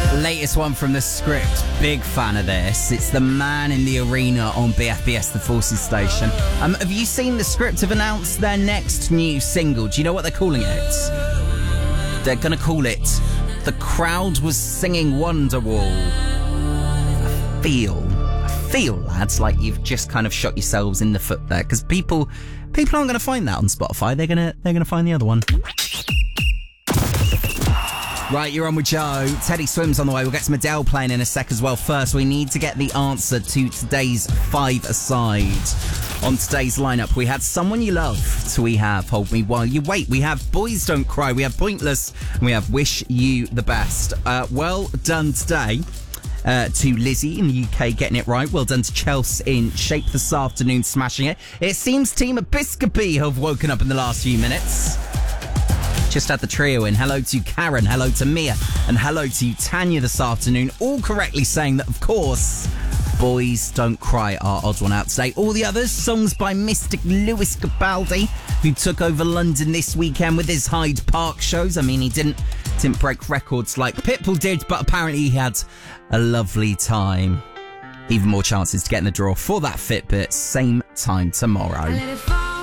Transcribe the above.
Latest one from The Script. Big fan of this. It's the man in the arena on BFBS, the Forces station. Have you seen The Script have announced their next new single? Do you know what they're calling it? They're going to call it The Crowd Was Singing Wonderwall. I feel, lads, like you've just kind of shot yourselves in the foot there, because people aren't going to find that on Spotify. They're going to find the other one. Right, you're on with Joe. Teddy Swims on the way. We'll get some Adele playing in a sec as well. First, we need to get the answer to today's five-a-side. On today's lineup, we had Someone You Loved. We have Hold Me While You Wait. We have Boys Don't Cry. We have Pointless. And we have Wish You the Best. Well done today to Lizzie in the UK getting it right. Well done to Chelsea in Shape this afternoon, smashing it. It seems Team Episcopi have woken up in the last few minutes. Just had the trio in. Hello to Karen, hello to Mia, and hello to Tanya this afternoon. All correctly saying that, of course, Boys Don't Cry are odd one out today. All the others, songs by Mystic Lewis Capaldi, who took over London this weekend with his Hyde Park shows. I mean, he didn't break records like Pitbull did, but apparently he had a lovely time. Even more chances to get in the draw for that Fitbit, same time tomorrow.